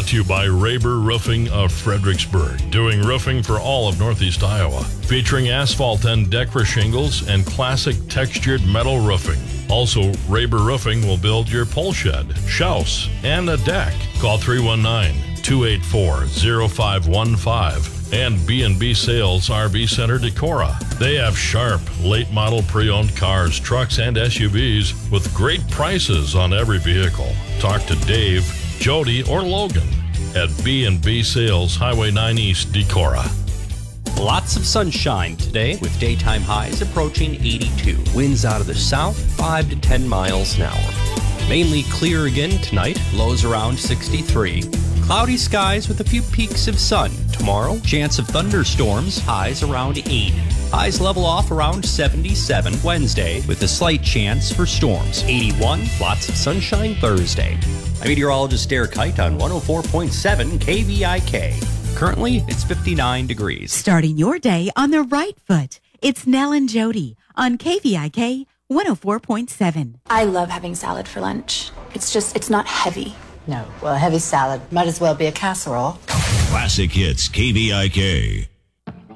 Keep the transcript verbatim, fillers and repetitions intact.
Brought to you by Raber Roofing of Fredericksburg, doing roofing for all of Northeast Iowa, featuring asphalt and Decra shingles and classic textured metal roofing. Also, Raber Roofing will build your pole shed, house, and a deck. Call three one nine, two eight four, zero five one five. And B and B Sales R V Center Decorah. They have sharp, late model pre-owned cars, trucks, and S U Vs with great prices on every vehicle. Talk to Dave, Jody, or Logan at B and B Sales, Highway nine East, Decorah. Lots of sunshine today with daytime highs approaching eighty-two. Winds out of the south, five to ten miles an hour. Mainly clear again tonight, lows around sixty-three. Cloudy skies with a few peaks of sun. Tomorrow, chance of thunderstorms, highs around eight. Highs level off around seventy-seven Wednesday with a slight chance for storms. eighty-one, lots of sunshine Thursday. I'm meteorologist Derek Height on one oh four point seven K V I K. Currently, it's fifty-nine degrees. Starting your day on the right foot. It's Nell and Jody on K V I K one oh four point seven. I love having salad for lunch. It's just, it's not heavy. No, well, a heavy salad might as well be a casserole. Classic Hits K V I K.